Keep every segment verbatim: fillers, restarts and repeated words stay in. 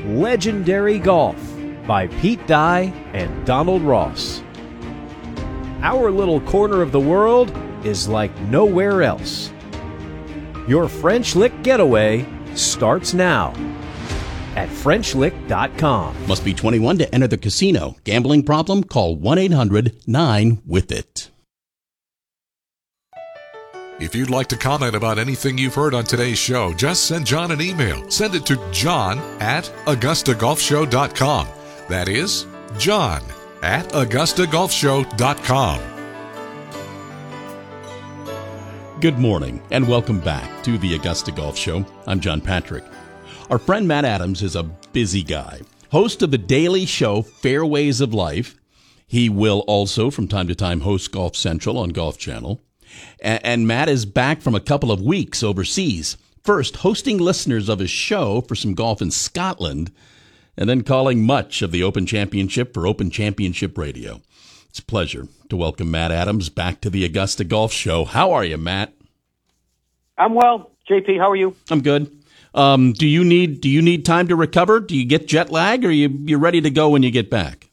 Legendary Golf by Pete Dye and Donald Ross. Our little corner of the world is like nowhere else. Your French Lick Getaway starts now at French Lick dot com. Must be twenty-one to enter the casino. Gambling problem? Call one eight hundred nine with it. If you'd like to comment about anything you've heard on today's show, just send John an email. Send it to john at augusta golf show dot com. That is john at augusta golf show dot com. Good morning and welcome back to the Augusta Golf Show. I'm John Patrick. Our friend Matt Adams is a busy guy. Host of the daily show Fairways of Life. He will also from time to time host Golf Central on Golf Channel. And Matt is back from a couple of weeks overseas, first hosting listeners of his show for some golf in Scotland, and then calling much of the Open Championship for Open Championship Radio. It's a pleasure to welcome Matt Adams back to the Augusta Golf Show. How are you, Matt? I'm well. J P, how are you? I'm good. Um, do you need do you need time to recover? Do you get jet lag, or are you you ready to go when you get back?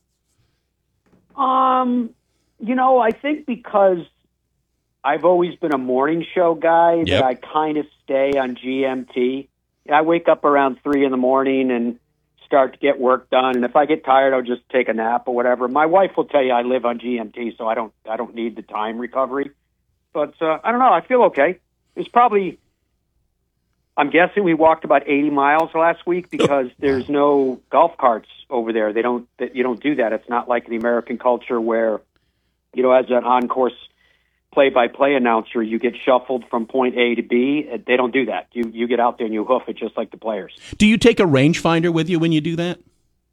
Um, you know, I think because I've always been a morning show guy, Yep. that I kind of stay on G M T. I wake up around three in the morning and start to get work done. And if I get tired, I'll just take a nap or whatever. My wife will tell you I live on G M T, so I don't I don't need the time recovery. But uh, I don't know. I feel okay. It's probably, I'm guessing we walked about eighty miles last week because there's no golf carts over there. They don't. You don't do that. It's not like the American culture where, you know, as an on-course play-by-play announcer, you get shuffled from point A to B. They don't do that. You you get out there and you hoof it just like the players. Do you take a rangefinder with you when you do that?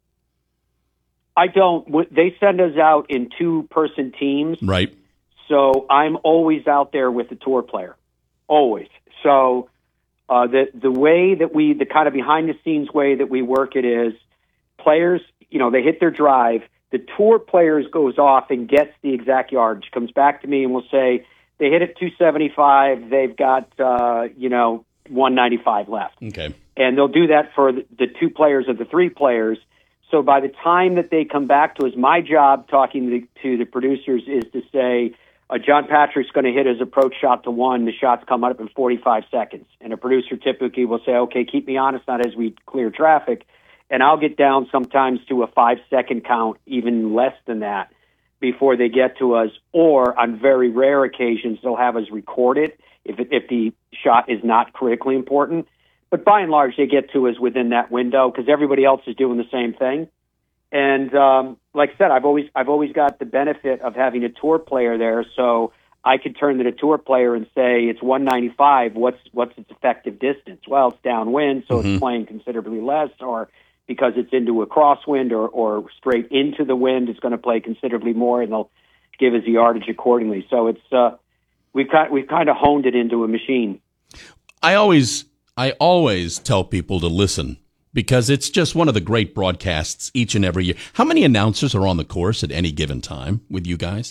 I don't. They send us out in two-person teams. Right. So I'm always out there with the tour player, always. So uh, the the way that we, the kind of behind-the-scenes way that we work it is, players, you know, they hit their drive. The tour players goes off and gets the exact yardage, comes back to me and will say, they hit it two seventy-five, they've got, uh, you know, one ninety-five left. Okay. And they'll do that for the, the two players of the three players. So by the time that they come back to us, my job talking to the, to the producers is to say, uh, John Patrick's going to hit his approach shot to one. The shot's come up in forty-five seconds. And a producer typically will say, okay, keep me honest, not as we clear traffic. And I'll get down sometimes to a five-second count, even less than that, before they get to us. Or on very rare occasions, they'll have us record it if it, if the shot is not critically important. But by and large, they get to us within that window because everybody else is doing the same thing. And um, like I said, I've always I've always got the benefit of having a tour player there, so I could turn to the tour player and say it's one ninety-five. What's what's its effective distance? Well, it's downwind, so mm-hmm. it's playing considerably less, or because it's into a crosswind or, or straight into the wind, it's going to play considerably more, and they'll give us the yardage accordingly. So it's uh, we've kind we've kind of honed it into a machine. I always I always tell people to listen because it's just one of the great broadcasts each and every year. How many announcers are on the course at any given time with you guys?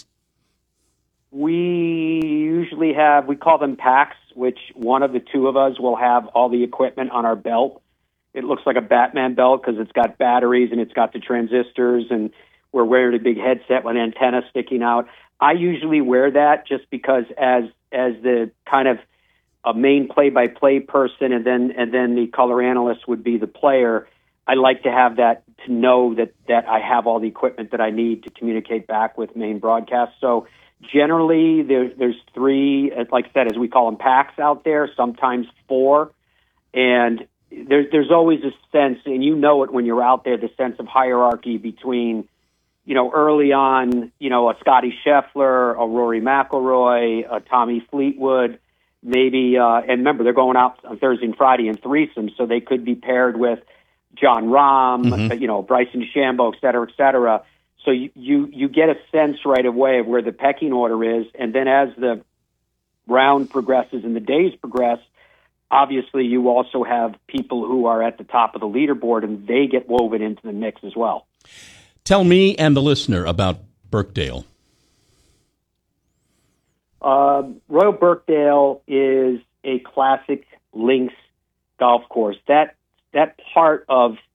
We usually have, we call them packs, which one of the two of us will have all the equipment on our belt. It looks like a Batman belt because it's got batteries and it's got the transistors, and we're wearing a big headset with antenna sticking out. I usually wear that just because as as the kind of a main play-by-play person, and then and then the color analyst would be the player. I like to have that to know that that I have all the equipment that I need to communicate back with main broadcast. So generally, there, there's three, like I said, as we call them, packs out there. Sometimes four, and There, there's always a sense, and you know it when you're out there, the sense of hierarchy between, you know, early on, you know, a Scotty Scheffler, a Rory McIlroy, a Tommy Fleetwood, maybe, uh, and remember, they're going out on Thursday and Friday in threesomes, so they could be paired with John Rahm, mm-hmm. you know, Bryson DeChambeau, et cetera, et cetera. So you, you, you get a sense right away of where the pecking order is, and then as the round progresses and the days progress, obviously, you also have people who are at the top of the leaderboard, and they get woven into the mix as well. Tell me and the listener about Birkdale. Uh, Royal Birkdale is a classic links golf course. That that part of